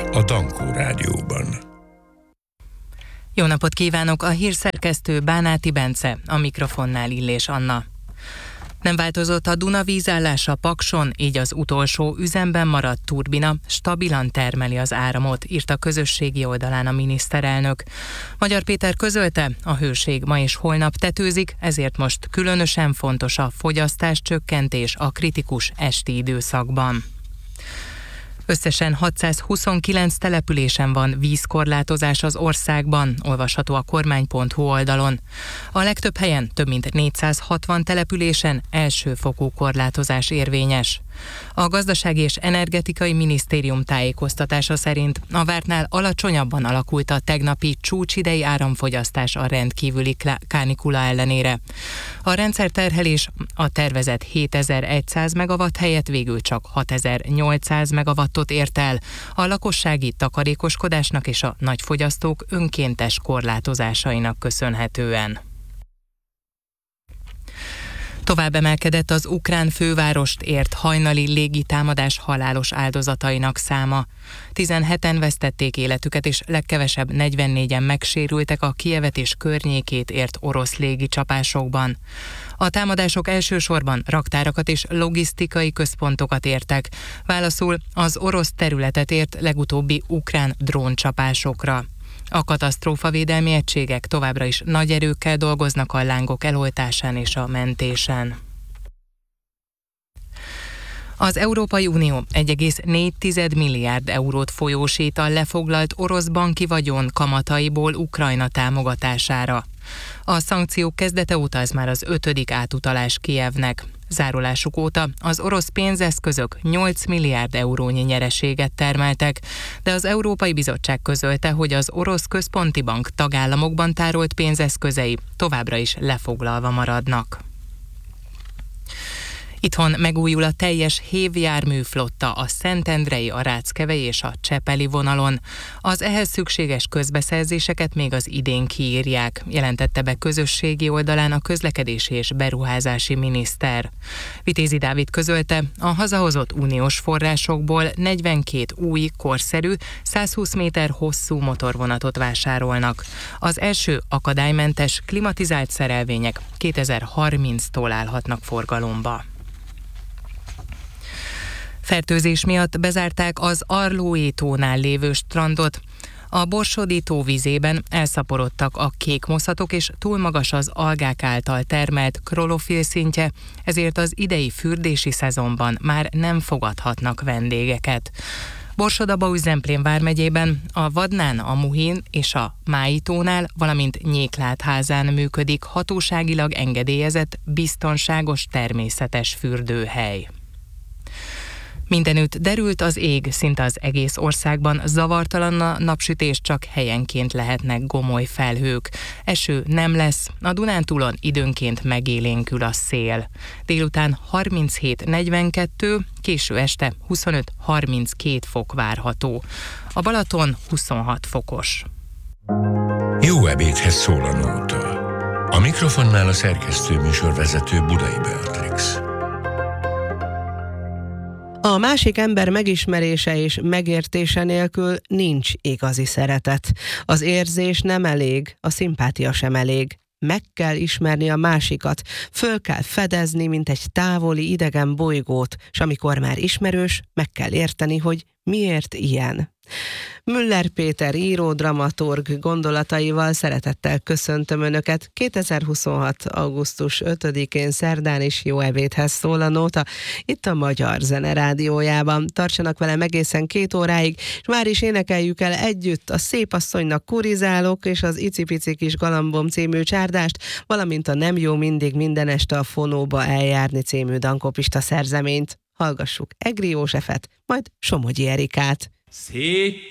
a Dankó Rádióban. Jó napot kívánok! A hírszerkesztő Bánáti Bence, a mikrofonnál Illés Anna. Nem változott a Duna vízállása Pakson, így az utolsó üzemben maradt turbina stabilan termeli az áramot, írta közösségi oldalán a miniszterelnök. Magyar Péter közölte, a hőség ma és holnap tetőzik, ezért most különösen fontos a fogyasztás csökkentés a kritikus esti időszakban. Összesen 629 településen van vízkorlátozás az országban, olvasható a kormány.hu oldalon. A legtöbb helyen, több mint 460 településen elsőfokú korlátozás érvényes. A Gazdasági és Energetikai Minisztérium tájékoztatása szerint a vártnál alacsonyabban alakult a tegnapi csúcsidei áramfogyasztás a rendkívüli kánikula ellenére. A rendszerterhelés a tervezett 7100 megawatt helyett végül csak 6800 megawattot ért el, a lakossági takarékoskodásnak és a nagyfogyasztók önkéntes korlátozásainak köszönhetően. Tovább emelkedett az ukrán fővárost ért hajnali légitámadás halálos áldozatainak száma. 17-en vesztették életüket, és legkevesebb 44-en megsérültek a Kijevet és környékét ért orosz légicsapásokban. A támadások elsősorban raktárakat és logisztikai központokat értek, válaszul az orosz területet ért legutóbbi ukrán dróncsapásokra. A katasztrófavédelmi egységek továbbra is nagy erőkkel dolgoznak a lángok eloltásán és a mentésen. Az Európai Unió 1,4 milliárd eurót folyósít a lefoglalt orosz banki vagyon kamataiból Ukrajna támogatására. A szankciók kezdete óta ez már az 5. átutalás Kijevnek. Zárulásuk óta az orosz pénzeszközök 8 milliárd eurónyi nyereséget termeltek, de az Európai Bizottság közölte, hogy az orosz központi bank tagállamokban tárolt pénzeszközei továbbra is lefoglalva maradnak. Itthon megújul a teljes hévjárműflotta a Szentendrei, a Ráckevei és a Csepeli vonalon. Az ehhez szükséges közbeszerzéseket még az idén kiírják, jelentette be közösségi oldalán a közlekedési és beruházási miniszter. Vitézi Dávid közölte, a hazahozott uniós forrásokból 42 új, korszerű, 120 méter hosszú motorvonatot vásárolnak. Az első akadálymentes, klimatizált szerelvények 2030-tól állhatnak forgalomba. Fertőzés miatt bezárták az Arlói tónál lévő strandot. A Borsodi tó vízében elszaporodtak a kékmoszatok, és túl magas az algák által termelt klorofil szintje, ezért az idei fürdési szezonban már nem fogadhatnak vendégeket. Borsod-Abaúj-Zemplén vármegyében a Vadnán, a Muhin és a Mái tónál, valamint Nyéklátházán működik hatóságilag engedélyezett, biztonságos természetes fürdőhely. Mindenütt derült az ég, szinte az egész országban zavartalan a napsütés, csak helyenként lehetnek gomoly felhők. Eső nem lesz, a Dunántúlon időnként megélénkül a szél. Délután 37-42, késő este 25-32 fok várható. A Balaton 26 fokos. Jó ebédhez szól a nóta. A mikrofonnál a szerkesztő műsorvezető Budai Beatrix. A másik ember megismerése és megértése nélkül nincs igazi szeretet. Az érzés nem elég, a szimpátia sem elég. Meg kell ismerni a másikat, föl kell fedezni, mint egy távoli idegen bolygót, és amikor már ismerős, meg kell érteni, hogy miért ilyen. Müller Péter író, dramaturg gondolataival szeretettel köszöntöm Önöket. 2026. augusztus 5-én szerdán is jó ebédhez szól a nóta, itt a Magyar Zene Rádiójában. Tartsanak velem egészen 2 óráig, és már is énekeljük el együtt a Szép asszonynak kurizálok és az Icipici kis galambom című csárdást, valamint a Nem jó mindig minden este a fonóba eljárni című dankopista szerzeményt. Hallgassuk Egri Józsefet, majd Somogyi Erikát. Szép